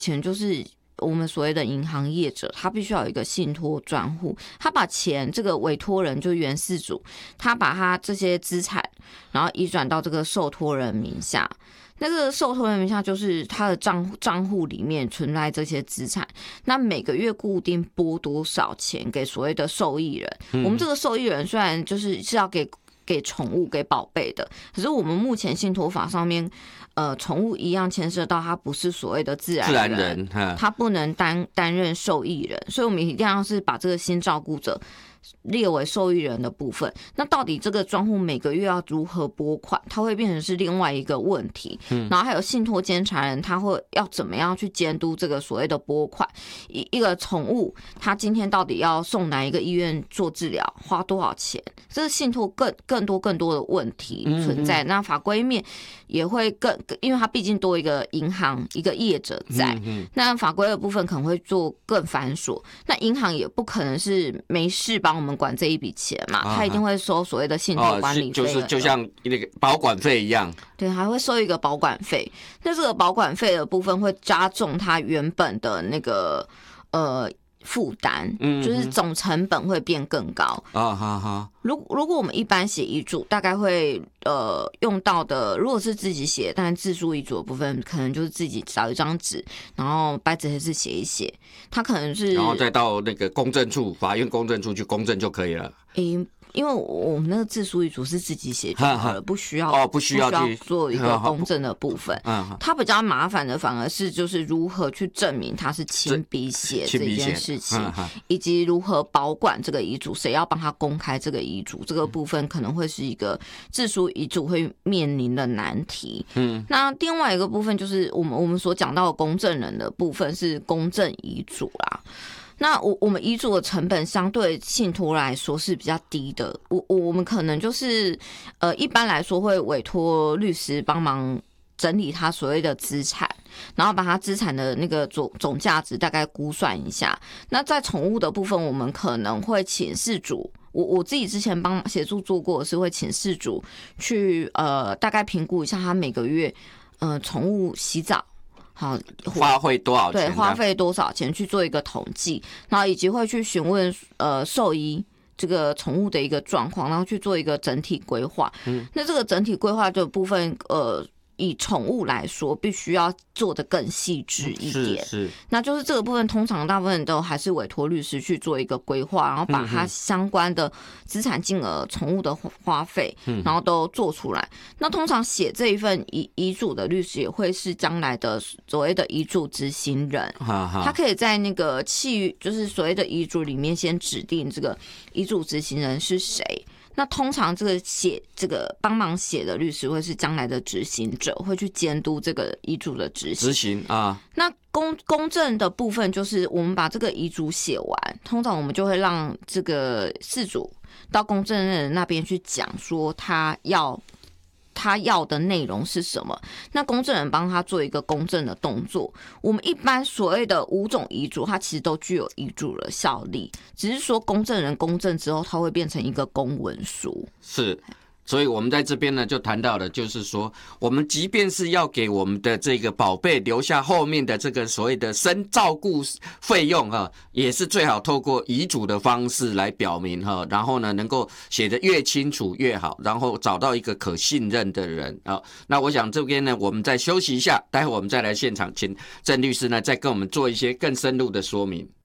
钱就是我们所谓的银行业者，他必须要有一个信托专户，他把钱这个委托人就原事主，他把他这些资产，然后移转到这个受托人名下。那个受托人名下就是他的账户里面存在这些资产，那每个月固定拨多少钱给所谓的受益人。我们这个受益人虽然就是要给宠物给宝贝的，可是我们目前信托法上面，宠物一样牵涉到它不是所谓的自然人，它不能担任受益人，所以我们一定要是把这个新照顾者列为受益人的部分。那到底这个专户每个月要如何拨款，它会变成是另外一个问题。然后还有信托监察人，他会要怎么样去监督这个所谓的拨款？一个宠物，它今天到底要送哪一个医院做治疗，花多少钱？这个信托更多的问题存在。那法规面也会因为它毕竟多一个银行一个业者在，那法规的部分可能会做更繁琐。那银行也不可能是没事帮我们管这一笔钱嘛，他一定会收所谓的信托管理费， 就像那个保管费一样， 对，还会收一个保管费。那这个保管费的部分会加重他原本的那个负担，就是总成本会变更高啊。如果我们一般写遗嘱，大概会用到的，如果是自己写，但自书遗嘱的部分，可能就是自己找一张纸，然后白纸黑字写一写，它可能是， 然后再到那个公证处、法院公证处去公证就可以了。 因为我们那个自书遗嘱是自己写就好了，不需要去做一个公证的部分。它比较麻烦的反而是就是如何去证明它是亲笔写这件事情，以及如何保管这个遗嘱，谁要帮他公开这个遗嘱，这个部分可能会是一个自书遗嘱会面临的难题。那另外一个部分就是我们所讲到的公证人的部分是公证遗嘱啦。那我们遗嘱的成本相对信托来说是比较低的，我们可能就是一般来说会委托律师帮忙整理他所谓的资产，然后把他资产的那个总价值大概估算一下。那在宠物的部分，我们可能会请饲主，我自己之前帮协助做过的是会请饲主去大概评估一下他每个月宠物洗澡。好， 花费多少钱？ 对，花费多少钱去做一个统计，然后以及会去询问兽医这个宠物的一个状况，然后去做一个整体规划。那这个整体规划的部分，以宠物来说，必须要做得更细致一点。是，那就是这个部分，通常大部分都还是委托律师去做一个规划，然后把它相关的资产金额、宠物的花费，然后都做出来。那通常写这一份遗嘱的律师也会是将来的所谓的遗嘱执行人，他可以在那个就是所谓的遗嘱里面先指定这个遗嘱执行人是谁。那通常这个帮忙写的律师会是将来的执行者，会去监督这个遗嘱的执行啊。那公证的部分就是我们把这个遗嘱写完，通常我们就会让这个饲主到公证人那边去讲说他要的内容是什么，那公证人帮他做一个公证的动作。我们一般所谓的5种遗嘱，它其实都具有遗嘱的效力，只是说公证人公证之后，它会变成一个公文书。 是。所以我们在这边呢，就谈到了，就是说，我们即便是要给我们的这个宝贝留下后面的这个所谓的照顾费用哈，也是最好透过遗嘱的方式来表明哈，然后呢，能够写得越清楚越好，然后找到一个可信任的人啊。那我想这边呢，我们再休息一下，待会我们再来现场，请郑律师呢再跟我们做一些更深入的说明。